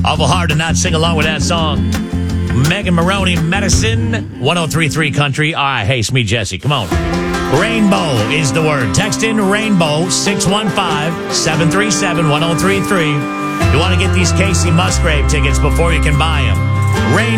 Awful hard to not sing along with that song. Megan Maroney, Medicine, 103.3 Country. All right, hey, it's me, Jesse. Come on. Rainbow is the word. Text in Rainbow, 615-737-1033. You want to get these Casey Musgrave tickets before you can buy them.